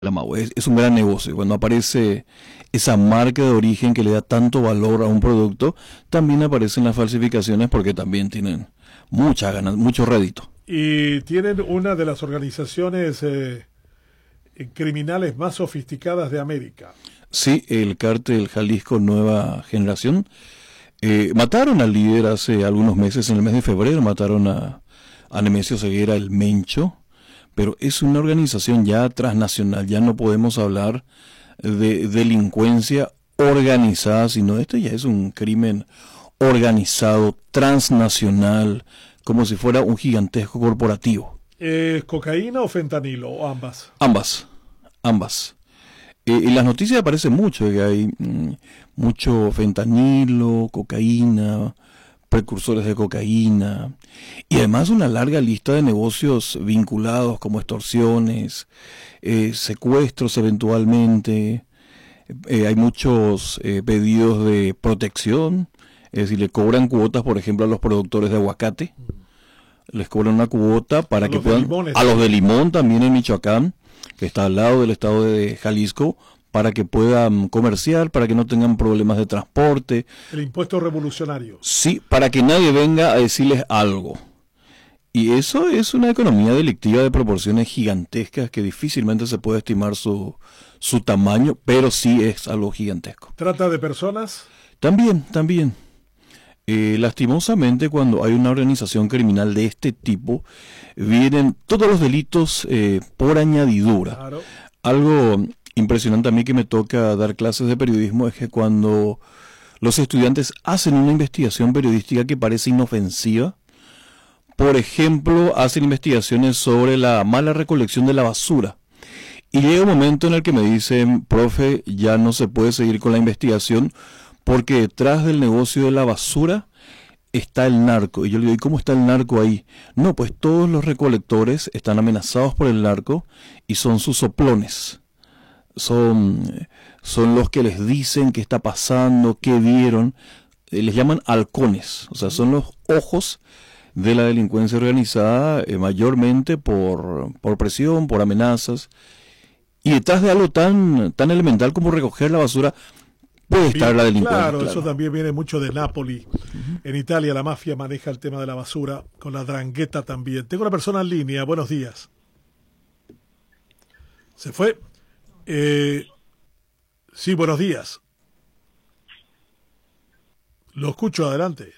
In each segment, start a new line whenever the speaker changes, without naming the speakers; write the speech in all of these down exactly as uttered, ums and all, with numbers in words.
la Mau. Es, es un gran negocio. Cuando aparece esa marca de origen que le da tanto valor a un producto, también aparecen las falsificaciones porque también tienen mucha ganas, mucho rédito.
Y tienen una de las organizaciones eh, criminales más sofisticadas de América.
Sí, el cártel Jalisco Nueva Generación. Eh, mataron al líder hace algunos meses, en el mes de febrero, mataron a, a Nemesio Ceguera, el Mencho, pero es una organización ya transnacional, ya no podemos hablar de delincuencia organizada, sino esto ya es un crimen organizado, transnacional, como si fuera un gigantesco corporativo.
¿Es cocaína o fentanilo, o ambas?
Ambas, ambas. Eh, en las noticias aparece mucho, que hay mm, mucho fentanilo, cocaína, precursores de cocaína, y además una larga lista de negocios vinculados como extorsiones, eh, secuestros eventualmente. Eh, hay muchos eh, pedidos de protección, es decir, le cobran cuotas, por ejemplo, a los productores de aguacate, les cobran una cuota para
A
que
los de
puedan,
limones,
a los
sí.
de limón también en Michoacán, que está al lado del estado de Jalisco, para que puedan comerciar, para que no tengan problemas de transporte.
El impuesto revolucionario.
Sí, para que nadie venga a decirles algo. Y eso es una economía delictiva de proporciones gigantescas que difícilmente se puede estimar su, su tamaño, pero sí es algo gigantesco.
¿Trata de personas?
También, también. Eh, lastimosamente, cuando hay una organización criminal de este tipo, vienen todos los delitos eh, por añadidura.
Claro.
Algo impresionante a mí que me toca dar clases de periodismo es que cuando los estudiantes hacen una investigación periodística que parece inofensiva, por ejemplo, hacen investigaciones sobre la mala recolección de la basura, y llega un momento en el que me dicen, profe, ya no se puede seguir con la investigación porque detrás del negocio de la basura está el narco. Y yo le digo, ¿y cómo está el narco ahí? No, pues todos los recolectores están amenazados por el narco y son sus soplones. Son, son los que les dicen qué está pasando, qué vieron. Eh, les llaman halcones, o sea, son los ojos de la delincuencia organizada, eh, mayormente por, por presión, por amenazas. Y detrás de algo tan, tan elemental como recoger la basura puede estar la delincuencia.
Claro,
Claro,
eso también viene mucho de Nápoli. Uh-huh. En Italia la mafia maneja el tema de la basura, con la drangheta también. Tengo una persona en línea, buenos días. ¿Se fue? Eh, sí, buenos días. Lo escucho, adelante.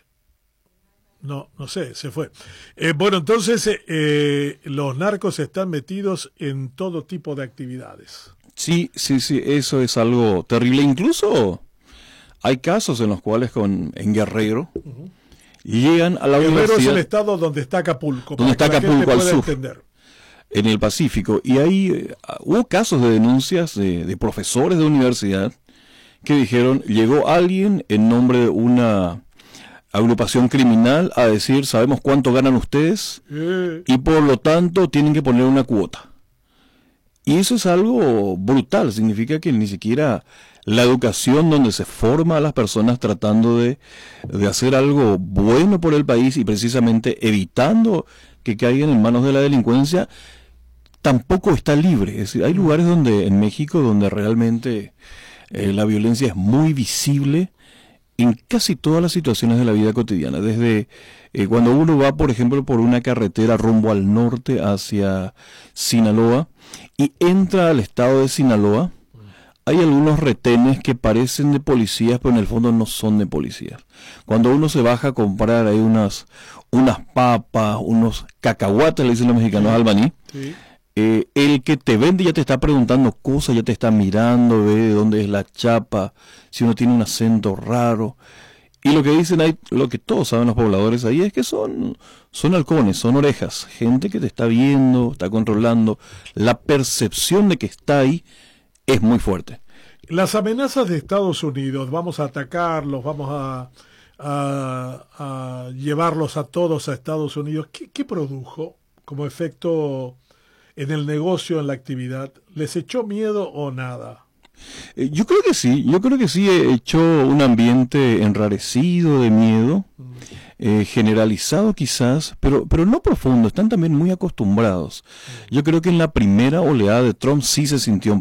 No, no sé, se fue. Eh, bueno, entonces eh, los narcos están metidos en todo tipo de actividades.
Sí, sí, sí, eso es algo terrible. Incluso hay casos en los cuales con, en Guerrero uh-huh. llegan a la
Guerrero
universidad.
Guerrero es el estado donde está Acapulco.
Donde está Acapulco al sur.
Entender.
En el Pacífico. Y ahí eh, hubo casos de denuncias de, de profesores de universidad que dijeron, llegó alguien en nombre de una agrupación criminal a decir, sabemos cuánto ganan ustedes
eh.
y por lo tanto tienen que poner una cuota. Y eso es algo brutal, significa que ni siquiera la educación donde se forma a las personas tratando de, de hacer algo bueno por el país y precisamente evitando que caigan en manos de la delincuencia, tampoco está libre. Es decir, hay lugares donde en México donde realmente eh, la violencia es muy visible en casi todas las situaciones de la vida cotidiana, desde eh, cuando uno va, por ejemplo, por una carretera rumbo al norte hacia Sinaloa y entra al estado de Sinaloa, hay algunos retenes que parecen de policías, pero en el fondo no son de policías. Cuando uno se baja a comprar, hay unas, unas papas, unos cacahuates, le dicen los mexicanos,
sí.
albaní,
sí.
Eh, el que te vende ya te está preguntando cosas, ya te está mirando, ve de dónde es la chapa, si uno tiene un acento raro. Y lo que dicen ahí, lo que todos saben los pobladores ahí, es que son, son halcones, son orejas, gente que te está viendo, está controlando. La percepción de que está ahí es muy fuerte.
Las amenazas de Estados Unidos, vamos a atacarlos, vamos a, a, a llevarlos a todos a Estados Unidos, ¿qué, qué produjo como efecto en el negocio, en la actividad? ¿Les echó miedo o nada?
Eh, yo creo que sí, yo creo que sí echó un ambiente enrarecido de miedo. Mm. eh, generalizado quizás, pero, pero no profundo, están también muy acostumbrados. Yo creo que en la primera oleada de Trump sí se sintió